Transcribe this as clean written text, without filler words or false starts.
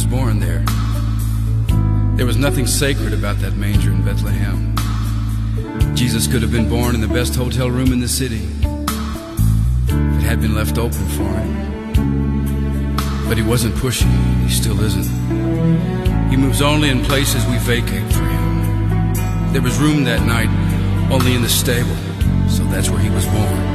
was born there. There was nothing sacred about that manger in Bethlehem. Jesus could have been born in the best hotel room in the city if it had been left open for him. But he wasn't pushy. He still isn't. He moves only in places we vacate for him. There was room that night only in the stable, so that's where he was born.